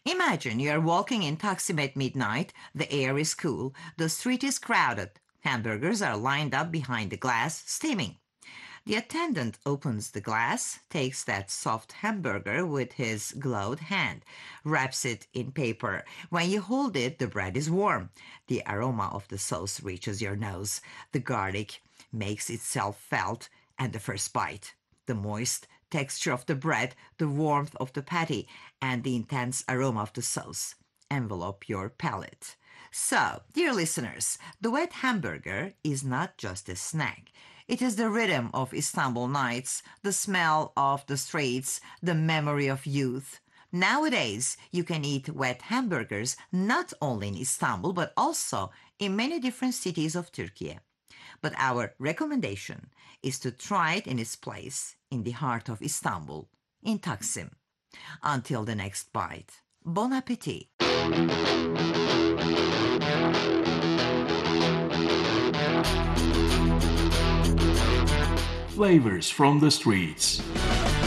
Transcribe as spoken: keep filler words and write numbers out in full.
Imagine you're walking in Taksim at midnight, the air is cool, the street is crowded, hamburgers are lined up behind the glass, steaming. The attendant opens the glass, takes that soft hamburger with his gloved hand, wraps it in paper. When you hold it, the bread is warm. The aroma of the sauce reaches your nose. The garlic makes itself felt, and the first bite. The moist texture of the bread, the warmth of the patty, and the intense aroma of the sauce envelop your palate. So, dear listeners, the wet hamburger is not just a snack. It is the rhythm of Istanbul nights, the smell of the streets, the memory of youth. Nowadays, you can eat wet hamburgers not only in Istanbul but also in many different cities of Turkey. But our recommendation is to try it in its place in the heart of Istanbul, in Taksim. Until the next bite, bon appetit! Flavors from the streets.